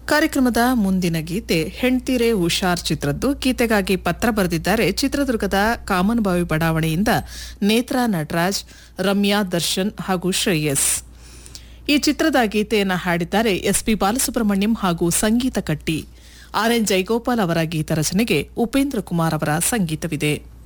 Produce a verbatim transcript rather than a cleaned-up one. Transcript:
ಕಾರ್ಯಕ್ರಮದ ಮುಂದಿನ ಗೀತೆ ಹೆಣ್ತೀರೆ ಹುಷಾರ್ ಚಿತ್ರದ್ದು. ಗೀತೆಗಾಗಿ ಪತ್ರ ಬರೆದಿದ್ದಾರೆ ಚಿತ್ರದುರ್ಗದ ಕಾಮನಬಾವಿ ಬಡಾವಣೆಯಿಂದ ನೇತ್ರಾ ನಟರಾಜ್, ರಮ್ಯಾ ದರ್ಶನ್ ಹಾಗೂ ಶ್ರೇಯಸ್. ಈ ಚಿತ್ರದ ಗೀತೆಯನ್ನು ಹಾಡಿದ್ದಾರೆ ಎಸ್ಪಿ ಬಾಲಸುಬ್ರಹ್ಮಣ್ಯಂ ಹಾಗೂ ಸಂಗೀತ ಕಟ್ಟಿ. ಆರ್ ಎನ್ ಜಯಗೋಪಾಲ್ ಅವರ ಗೀತ ರಚನೆಗೆ ಉಪೇಂದ್ರ ಕುಮಾರ್ ಅವರ ಸಂಗೀತವಿದೆ.